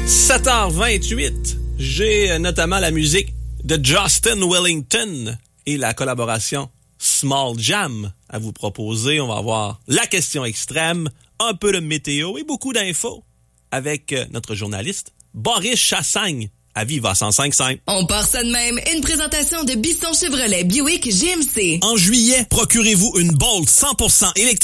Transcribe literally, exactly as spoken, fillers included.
sept heures vingt-huit, j'ai notamment la musique de Justin Wellington et la collaboration Small Jam à vous proposer. On va avoir la question extrême, un peu de météo et beaucoup d'infos avec notre journaliste Boris Chassagne à Viva cent cinq cinq. On part ça de même. Une présentation de Bisson Chevrolet Buick G M C. En juillet, procurez-vous une Bolt cent pour cent électrique